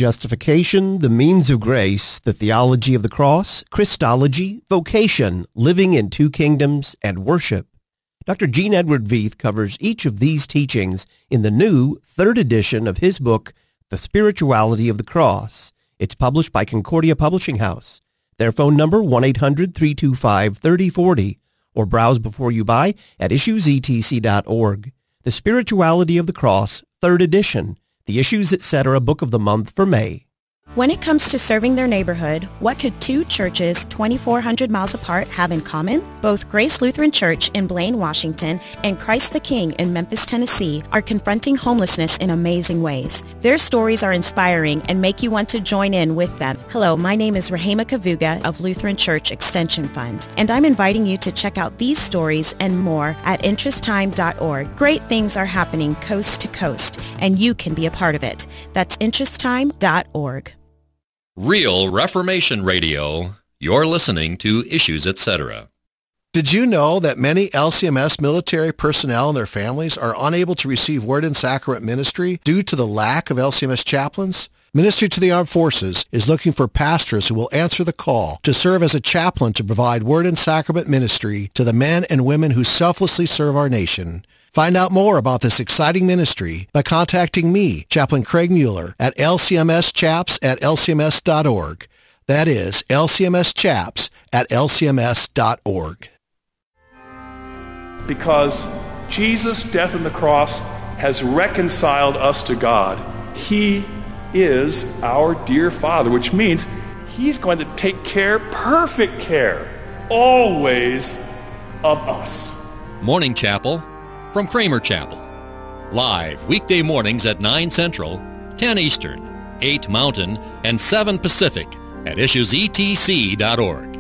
Justification, the means of grace, the theology of the cross, Christology, vocation, living in two kingdoms, and worship. Dr. Gene Edward Veith covers each of these teachings in the new 3rd edition of his book, The Spirituality of the Cross. It's published by Concordia Publishing House. Their phone number, 1-800-325-3040, or browse before you buy at issuesetc.org. The Spirituality of the Cross, 3rd edition. The Issues Etc. Book of the Month for May. When it comes to serving their neighborhood, what could two churches 2,400 miles apart have in common? Both Grace Lutheran Church in Blaine, Washington, and Christ the King in Memphis, Tennessee, are confronting homelessness in amazing ways. Their stories are inspiring and make you want to join in with them. Hello, my name is Rahema Kavuga of Lutheran Church Extension Fund, and I'm inviting you to check out these stories and more at interesttime.org. Great things are happening coast to coast, and you can be a part of it. That's interesttime.org. Real Reformation Radio. You're listening to Issues Etc. Did you know that many LCMS military personnel and their families are unable to receive Word and Sacrament ministry due to the lack of LCMS chaplains? Ministry to the Armed Forces is looking for pastors who will answer the call to serve as a chaplain to provide Word and Sacrament ministry to the men and women who selflessly serve our nation. Find out more about this exciting ministry by contacting me, Chaplain Craig Mueller, at lcmschaps@lcms.org. That is lcmschaps@lcms.org. Because Jesus' death on the cross has reconciled us to God. He is our dear Father, which means He's going to take care, perfect care, always of us. Morning Chapel from Kramer Chapel. Live weekday mornings at 9 Central, 10 Eastern, 8 Mountain, and 7 Pacific at issuesetc.org.